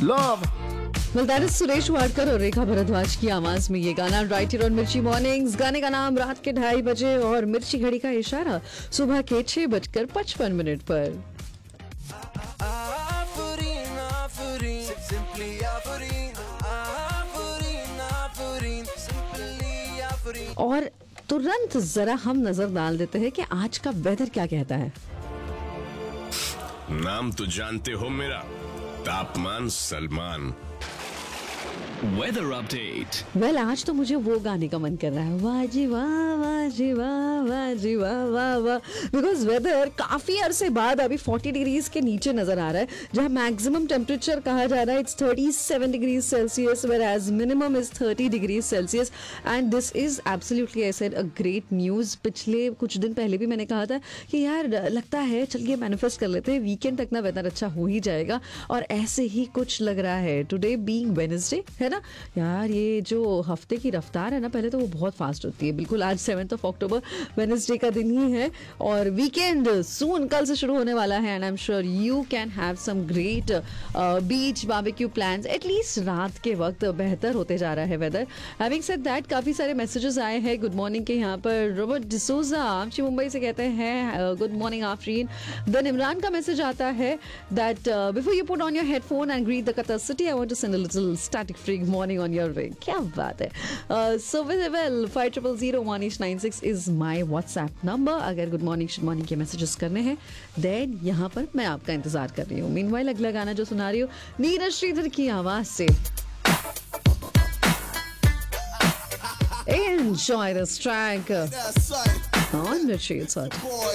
love. Well, that is Suresh Wadkar और रेखा भारद्वाज की आवाज में ये गाना राइट हियर ऑन मिर्ची मॉर्निंग्स। गाने का नाम रात के 2:30 बजे और मिर्ची घड़ी का इशारा सुबह के 6:55 पर। और तुरंत जरा हम नजर डाल देते हैं कि आज का वेदर क्या कहता है। नाम तो जानते हो मेरा, तापमान सलमान। Weather update. वेल आज तो मुझे वो गाने का मन कर रहा है, वाह जी वाह, वाह जी वाह, वाह जी वाह, वाह वाह। बिकॉज वेदर काफी अरसे बाद अभी 40 डिग्रीज के नीचे नजर आ रहा है, जहां मैक्सिमम टेम्परेचर कहा जा रहा है it's 37 degrees Celsius, where as minimum is 30 degrees Celsius. And this is absolutely I said a great news. पिछले कुछ दिन पहले भी मैंने कहा था कि यार लगता है चलिए मैनिफेस्ट कर लेते हैं, वीकेंड तक ना वेदर अच्छा हो ही जाएगा, और ऐसे ही कुछ लग रहा है। टुडे बीइंग वेडनेसडे है ना यार, ये जो हफ्ते की रफ्तार है ना पहले तो वो बहुत फास्ट होती है। बिल्कुल आज 7 अक्टूबर वेडनेसडे का दिन ही है और वीकेंड सून कल से शुरू होने वाला है। And I am sure you can have some great beach barbecue plans, at least रात के वक्त बेहतर होते जा रहा है वेदर। हैविंग सेड दैट काफी सारे मैसेजेस आए हैं गुड मॉर्निंग के। यहाँ पर रॉबर्ट डिसोजा आमची मुंबई से कहते हैं good morning Afreen. Then Imran का मैसेज आता है that before you put on your headphone and greet the Qatar city I want to send a little static free morning on your way। क्या बात है। So well 500196 is my WhatsApp number। अगर good morning should morning के messages करने हैं then यहाँ पर मैं आपका इंतजार कर रही हूँ। मीनवाइल अगला गाना जो सुना रही हूँ नीरज श्रीधर की आवाज से। Enjoy this track on the Shades Hut।